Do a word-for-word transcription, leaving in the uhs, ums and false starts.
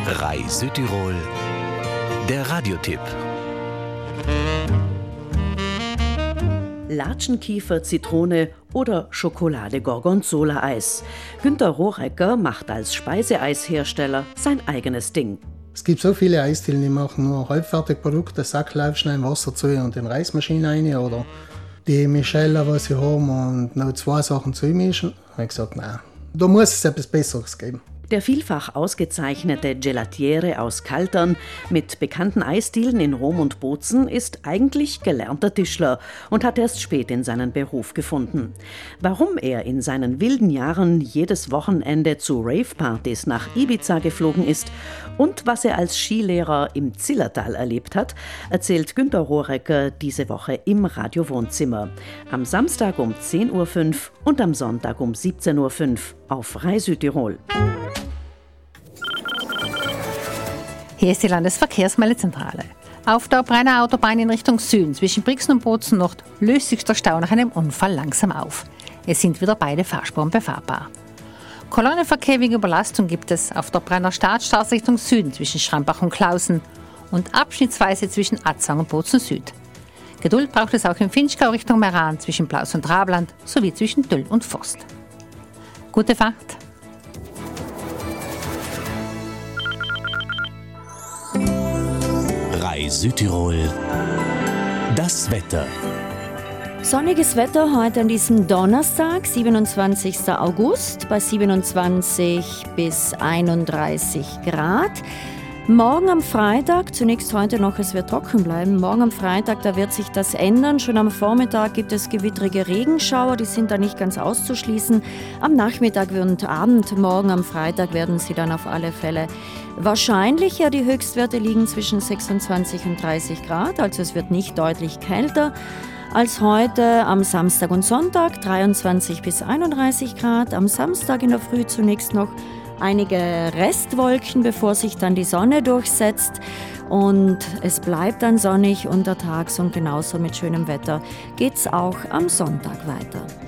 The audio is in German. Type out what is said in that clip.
Rai Südtirol, der Radiotipp. Latschenkiefer, Zitrone oder Schokolade-Gorgonzola-Eis. Günter Rohrecker macht als Speiseeishersteller sein eigenes Ding. Es gibt so viele Eisdielen, die machen nur Halbfertigprodukte, Sacklauf, schnell Wasser zu und in die Reismaschine rein oder die Michelle, was sie haben, und noch zwei Sachen zumischen. Da habe ich gesagt, nein, da muss es etwas Besseres geben. Der vielfach ausgezeichnete Gelatiere aus Kaltern mit bekannten Eisdielen in Rom und Bozen ist eigentlich gelernter Tischler und hat erst spät in seinen Beruf gefunden. Warum er in seinen wilden Jahren jedes Wochenende zu Rave-Partys nach Ibiza geflogen ist und was er als Skilehrer im Zillertal erlebt hat, erzählt Günter Rohrecker diese Woche im Radio-Wohnzimmer. Am Samstag um zehn Uhr fünf und am Sonntag um siebzehn Uhr fünf auf Rai Südtirol. Hier ist die Landesverkehrsmeldezentrale. Auf der Brenner Autobahn in Richtung Süden zwischen Brixen und Bozen Nord löst sich der Stau nach einem Unfall langsam auf. Es sind wieder beide Fahrspuren befahrbar. Kolonnenverkehr wegen Überlastung gibt es auf der Brenner Startstraße Richtung Süden zwischen Schrambach und Klausen und abschnittsweise zwischen Atzang und Bozen Süd. Geduld braucht es auch im Finchgau Richtung Meran zwischen Blaus und Rabland sowie zwischen Döll und Forst. Gute Fahrt! Rai Südtirol, das Wetter. Sonniges Wetter heute an diesem Donnerstag, siebenundzwanzigsten August, bei siebenundzwanzig bis einunddreißig Grad. Morgen am Freitag, zunächst heute noch, es wird trocken bleiben. Morgen am Freitag, da wird sich das ändern. Schon am Vormittag gibt es gewittrige Regenschauer, die sind da nicht ganz auszuschließen. Am Nachmittag und Abend, morgen am Freitag, werden sie dann auf alle Fälle wahrscheinlicher. Die Höchstwerte liegen zwischen sechsundzwanzig und dreißig Grad, also es wird nicht deutlich kälter als heute. Am Samstag und Sonntag dreiundzwanzig bis einunddreißig Grad. Am Samstag in der Früh zunächst noch einige Restwolken, bevor sich dann die Sonne durchsetzt. Und es bleibt dann sonnig untertags und genauso mit schönem Wetter geht's auch am Sonntag weiter.